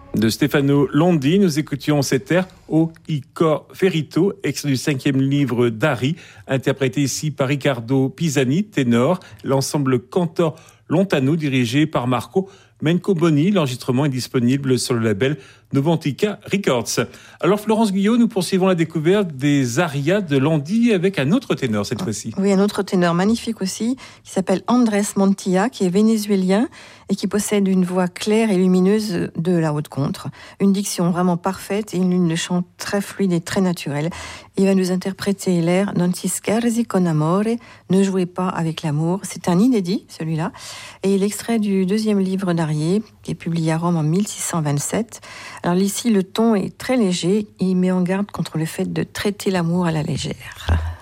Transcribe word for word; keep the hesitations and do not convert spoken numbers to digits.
De Stefano Londi, nous écoutions cet air O I Cor Ferito, extrait du cinquième livre d'Ari, interprété ici par Riccardo Pisani, ténor, l'ensemble Cantor Lontano dirigé par Marco Mencoboni. L'enregistrement est disponible sur le label Novantica Records. Alors Florence Guyot, nous poursuivons la découverte des arias de Landi avec un autre ténor cette fois-ci. Oui, un autre ténor magnifique aussi, qui s'appelle Andrés Montilla, qui est vénézuélien et qui possède une voix claire et lumineuse de la haute contre, une diction vraiment parfaite et une ligne de chant très fluide et très naturelle. Il va nous interpréter l'air Non si scherzi con amore, ne jouez pas avec l'amour. C'est un inédit, celui-là, et l'extrait du deuxième livre d'Arié, qui est publié à Rome en mille six cent vingt-sept. Alors ici, le ton est très léger et il met en garde contre le fait de traiter l'amour à la légère.